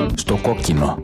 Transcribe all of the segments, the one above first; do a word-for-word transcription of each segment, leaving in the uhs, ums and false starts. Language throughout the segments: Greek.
Στο κόκκινο.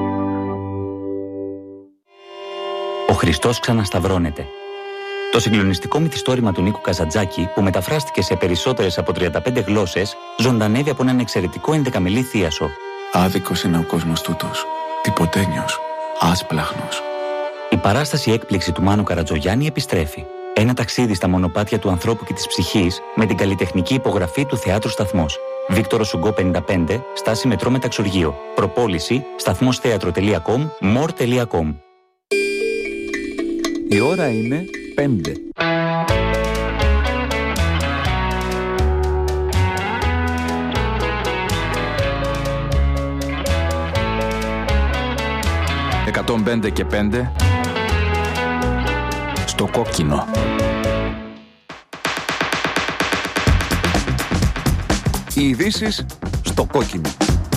Ο Χριστός ξανασταυρώνεται. Το συγκλονιστικό μυθιστόρημα του Νίκου Καζαντζάκη, που μεταφράστηκε σε περισσότερες από τριάντα πέντε γλώσσες, ζωντανεύει από έναν εξαιρετικό ενδεκαμιλή θίασο. Άδικος είναι ο κόσμος τούτος. Τυποτένιος. Άσπλαχνος. Η παράσταση έκπληξη του Μάνου Καρατζογιάννη επιστρέφει. Ένα ταξίδι στα μονοπάτια του ανθρώπου και της ψυχής με την καλλιτεχνική υπογραφή του Θεάτρου Σταθμός. Βίκτορο Σουγκό πενήντα πέντε, στάση μετρό Μεταξουργείο. Προπόληση σταθμόσθέατρο τελεία κομ, μορ τελεία κομ. Η ώρα είναι πέντε. εκατόν πέντε και πέντε. Στο κόκκινο. Οι ειδήσεις στο κόκκινο.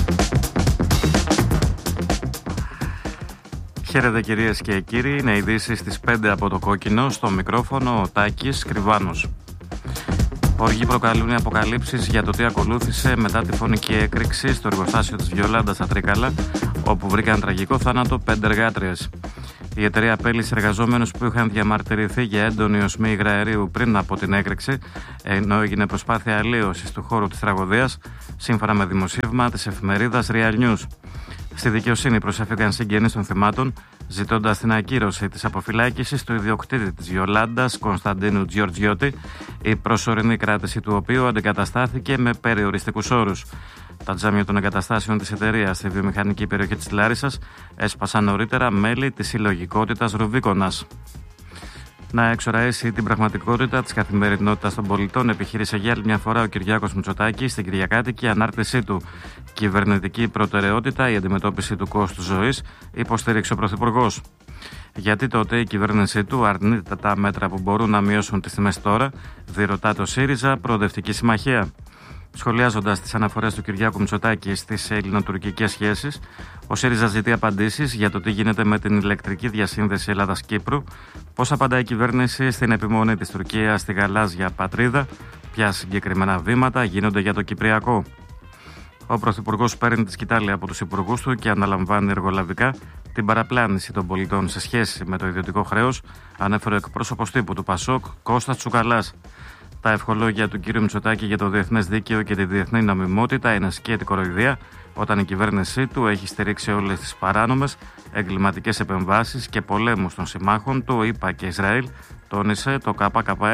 Χαίρετε κυρίες και κύριοι, είναι ειδήσεις στις πέντε από το κόκκινο, στο μικρόφωνο ο Τάκης Κρυβάνος. Οργή προκαλούν οι αποκαλύψεις για το τι ακολούθησε μετά τη φωνική έκρηξη στο εργοστάσιο της Βιολάντα στα Τρίκαλα, όπου βρήκαν τραγικό θάνατο πέντε εργάτριες. Η εταιρεία απέλυσε εργαζόμενους που είχαν διαμαρτυρηθεί για έντονη οσμή υγραερίου πριν από την έκρηξη, ενώ έγινε προσπάθεια αλλίωσης του χώρου της τραγωδίας, σύμφωνα με δημοσίευμα της εφημερίδας Real News. Στη δικαιοσύνη προσέφηκαν συγγενείς των θυμάτων, ζητώντας την ακύρωση της αποφυλάκησης του ιδιοκτήτη της Βιολάντας, Κωνσταντίνου Τζιορτζιώτη, η προσωρινή κράτηση του οποίου αντικαταστάθηκε με περιοριστικούς όρους. Τα τζάμια των εγκαταστάσεων της εταιρείας στη βιομηχανική περιοχή της Λάρισσας έσπασαν νωρίτερα μέλη της συλλογικότητας Ρουβίκονας. Να εξοραίσει την πραγματικότητα της καθημερινότητας των πολιτών, επιχείρησε για άλλη μια φορά ο Κυριάκος Μητσοτάκης στην κυριακάτικη ανάρτησή του. Κυβερνητική προτεραιότητα η αντιμετώπιση του κόστου ζωής, υποστήριξε ο Πρωθυπουργός. Γιατί τότε η κυβέρνησή του αρνείται τα μέτρα που μπορούν να μειώσουν τις τιμές τώρα, διερωτά το ΣΥΡΙΖΑ Προοδευτική Συμμαχία. Σχολιάζοντας τις αναφορές του Κυριάκου Μητσοτάκη στις ελληνοτουρκικές σχέσεις, ο ΣΥΡΙΖΑ ζητεί απαντήσεις για το τι γίνεται με την ηλεκτρική διασύνδεση Ελλάδας-Κύπρου, πώς απαντά η κυβέρνηση στην επιμονή της Τουρκίας στη γαλάζια πατρίδα, ποια συγκεκριμένα βήματα γίνονται για το Κυπριακό. Ο Πρωθυπουργός παίρνει τη σκητάλη από τους υπουργούς του και αναλαμβάνει εργολαβικά την παραπλάνηση των πολιτών σε σχέση με το ιδιωτικό χρέος, ανέφερε ο εκπρόσωπος τύπου του Πασόκ, Κώστας Τσουκαλάς. Τα ευχολόγια του κ. Μητσοτάκη για το διεθνές δίκαιο και τη διεθνή νομιμότητα είναι σκέτη κοροϊδία, όταν η κυβέρνησή του έχει στηρίξει όλες τις παράνομες εγκληματικές επεμβάσεις και πολέμους των συμμάχων του, ΗΠΑ και Ισραήλ, τόνισε το ΚΚΕ.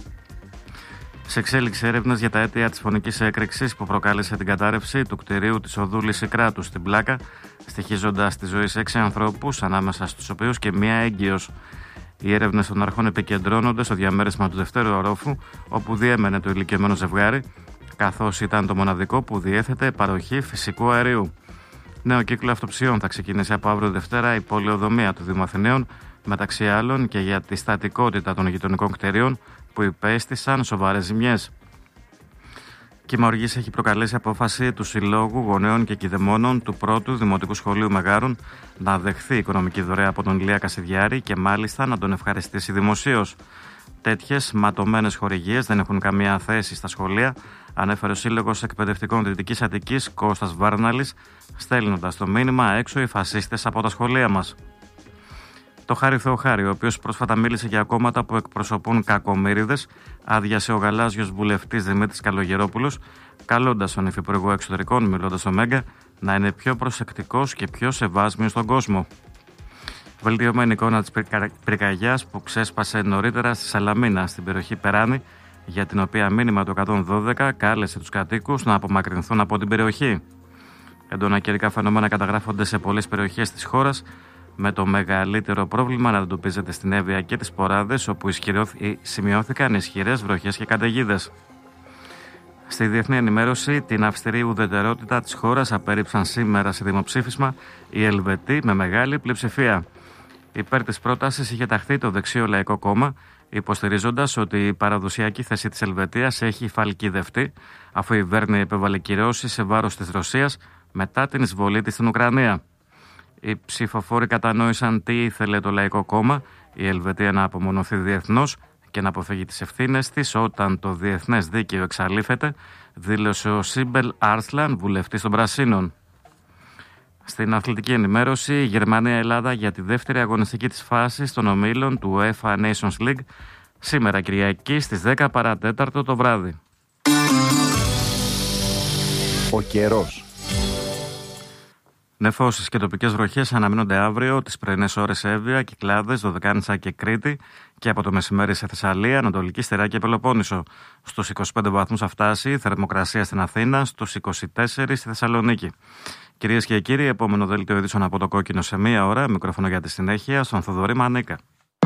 Σε εξέλιξη έρευνες για τα αίτια της φωνικής έκρηξης που προκάλεσε την κατάρρευση του κτηρίου της οδού Λυσικράτου στην Πλάκα, στοιχίζοντας τη ζωή σε έξι ανθρώπους, ανάμεσα στους οποίους και μία έγκυος. Οι έρευνες των αρχών επικεντρώνονται στο διαμέρισμα του δευτέρου ορόφου, όπου διέμενε το ηλικιωμένο ζευγάρι, καθώς ήταν το μοναδικό που διέθετε παροχή φυσικού αερίου. Νέο κύκλο αυτοψιών θα ξεκινήσει από αύριο Δευτέρα η πολεοδομία του Δήμου Αθηναίων, μεταξύ άλλων και για τη στατικότητα των γειτονικών κτηρίων που υπέστησαν σοβαρές ζημιές. Κύμα οργής έχει προκαλέσει απόφαση του Συλλόγου Γονέων και Κηδεμόνων του πρώτου Δημοτικού Σχολείου Μεγάρων να δεχθεί οικονομική δωρεά από τον Ηλία Κασιδιάρη και μάλιστα να τον ευχαριστήσει δημοσίως. Τέτοιες ματωμένες χορηγίες δεν έχουν καμία θέση στα σχολεία, ανέφερε ο Σύλλογος Εκπαιδευτικών Δυτικής Αττικής Κώστας Βάρναλης, στέλνοντας το μήνυμα έξω οι φασίστες από τα σχολεία μας. Το Χάρη Θεοχάρη, ο οποίος πρόσφατα μίλησε για κόμματα που εκπροσωπούν κακομοίριδες, άδειασε ο γαλάζιος βουλευτής Δημήτρης Καλογερόπουλος, καλώντας τον Υφυπουργό Εξωτερικών, μιλώντας στο Μέγκα, να είναι πιο προσεκτικός και πιο σεβάσμιος στον κόσμο. Βελτιωμένη εικόνα της πυρκαγιάς που ξέσπασε νωρίτερα στη Σαλαμίνα, στην περιοχή Περάνη, για την οποία μήνυμα του εκατόν δώδεκα κάλεσε τους κατοίκους να απομακρυνθούν από την περιοχή. Έντονα καιρικά φαινόμενα καταγράφονται σε πολλές περιοχές της χώρας, με το μεγαλύτερο πρόβλημα να εντοπίζεται στην Εύβοια και τις Ποράδες, όπου σημειώθηκαν ισχυρές βροχές και καταιγίδες. Στη διεθνή ενημέρωση, την αυστηρή ουδετερότητα της χώρας απέρριψαν σήμερα σε δημοψήφισμα οι Ελβετοί με μεγάλη πλειοψηφία. Υπέρ της πρότασης είχε ταχθεί το Δεξιό Λαϊκό Κόμμα, υποστηρίζοντας ότι η παραδοσιακή θέση της Ελβετίας έχει φαλκιδευτεί, αφού η Βέρνη επέβαλε κυρώσεις σε βάρος της Ρωσίας μετά την εισβολή της στην Ουκρανία. Οι ψηφοφόροι κατανόησαν τι ήθελε το Λαϊκό Κόμμα, η Ελβετία να απομονωθεί διεθνώς και να αποφύγει τις ευθύνες της όταν το διεθνές δίκαιο εξαλείφεται, δήλωσε ο Σίμπελ Άρσλαν, βουλευτής των Πρασίνων. Στην αθλητική ενημέρωση, η Γερμανία-Ελλάδα για τη δεύτερη αγωνιστική της φάσης των ομίλων του UEFA Nations League σήμερα Κυριακή στις δέκα παρά τέταρτο το βράδυ. Ο καιρός. Νεφώσεις και τοπικές βροχές αναμένονται αύριο τις πρωινές ώρες σε Εύβοια, Κυκλάδες, Δωδεκάνησα και Κρήτη και από το μεσημέρι σε Θεσσαλία, Ανατολική Στερά και Πελοπόννησο. Στους είκοσι πέντε βαθμούς θα φτάσει η θερμοκρασία στην Αθήνα, στους είκοσι τέσσερα στη Θεσσαλονίκη. Κυρίες και κύριοι, επόμενο δελτίο ειδήσεων από το Κόκκινο σε μία ώρα. Μικρόφωνο για τη συνέχεια στον Θοδωρή Μανίκα.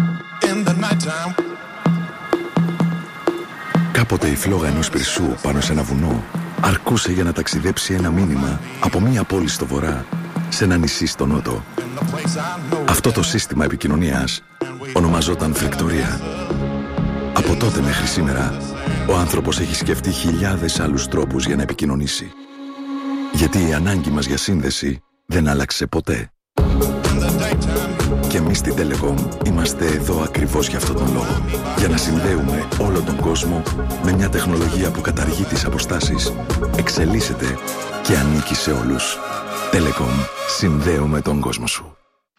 Κάποτε η φλόγα ενός πυρσού πάνω σε ένα βουνό αρκούσε για να ταξιδέψει ένα μήνυμα από μία πόλη στο βορρά σε ένα νησί στο νότο. Αυτό το σύστημα επικοινωνίας ονομαζόταν φρεκτορία. Από τότε μέχρι σήμερα, ο άνθρωπος έχει σκεφτεί χιλιάδες άλλους τρόπους για να επικοινωνήσει. Γιατί η ανάγκη μας για σύνδεση δεν άλλαξε ποτέ. Και εμείς στην Telecom είμαστε εδώ ακριβώς για αυτόν τον λόγο. Για να συνδέουμε όλο τον κόσμο με μια τεχνολογία που καταργεί τις αποστάσεις, εξελίσσεται και ανήκει σε όλους. Telecom. Συνδέουμε τον κόσμο σου.